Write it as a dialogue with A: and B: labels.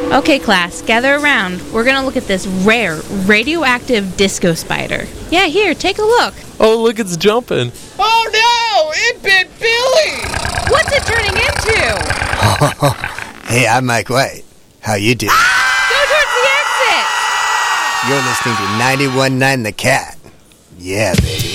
A: Okay, class, gather around. We're going to look at this rare, radioactive disco spider. Yeah, here, take a look.
B: Oh, look, it's jumping.
C: Oh, no! It bit Billy!
A: What's it turning into?
D: Hey, I'm Mike White. How you doing?
A: Go towards the exit!
D: You're listening to 91.9 The Cat. Yeah, baby.